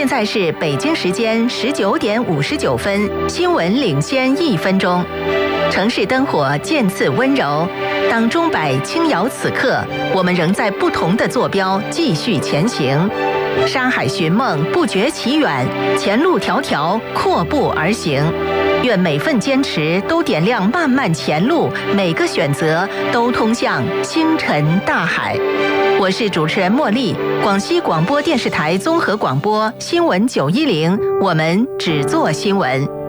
现在是北京时间19:59，新闻领先1分钟。城市灯火渐次温柔，当钟摆轻摇此刻，我们仍在不同的坐标继续前行。山海寻梦，不觉其远，前路迢迢，阔步而行。愿每份坚持都点亮漫漫前路，每个选择都通向星辰大海。我是主持人茉莉，广西广播电视台综合广播新闻910，我们只做新闻。